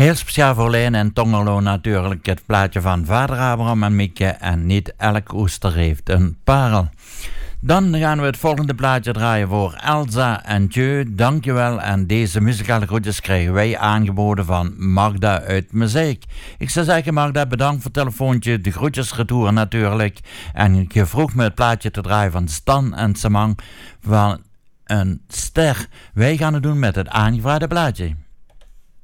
Heel speciaal voor Leen en Tongerlo natuurlijk het plaatje van vader Abraham en Mieke. En niet elk oester heeft een parel. Dan gaan we het volgende plaatje draaien voor Elsa en Tjeu. Dankjewel. En deze muzikale groetjes krijgen wij aangeboden van Magda uit Muziek. Ik zou zeggen, Magda, bedankt voor het telefoontje. De groetjes retour natuurlijk. En je vroeg me het plaatje te draaien van Stan en Samang van een ster. Wij gaan het doen met het aangevraagde plaatje.